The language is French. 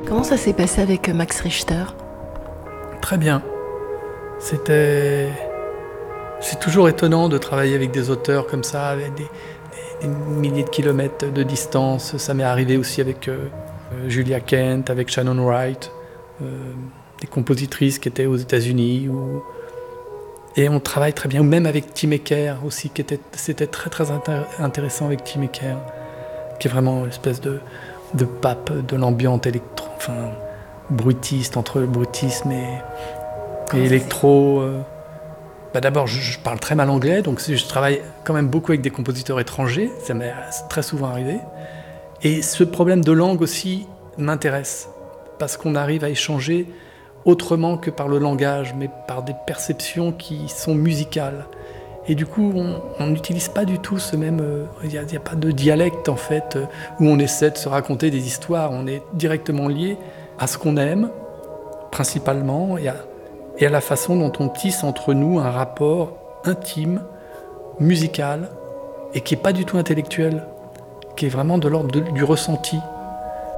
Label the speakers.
Speaker 1: Comment ça s'est passé avec Max Richter?
Speaker 2: Très bien. C'est toujours étonnant de travailler avec des auteurs comme ça, avec des milliers de kilomètres de distance. Ça m'est arrivé aussi avec Julia Kent, avec Shannon Wright, des compositrices qui étaient aux États-Unis. Et on travaille très bien, ou même avec Tim Ecker aussi, c'était très très intéressant avec Tim Ecker, qui est vraiment une espèce de pape de l'ambiance bruitiste, entre le bruitisme et électro. D'abord, je parle très mal anglais, donc je travaille quand même beaucoup avec des compositeurs étrangers, ça m'est très souvent arrivé. Et ce problème de langue aussi m'intéresse, parce qu'on arrive à échanger autrement que par le langage, mais par des perceptions qui sont musicales. Et du coup, on n'utilise pas du tout ce même... Il n'y a pas de dialecte, en fait, où on essaie de se raconter des histoires. On est directement lié à ce qu'on aime, principalement, et à la façon dont on tisse entre nous un rapport intime, musical, et qui n'est pas du tout intellectuel, qui est vraiment de l'ordre du ressenti.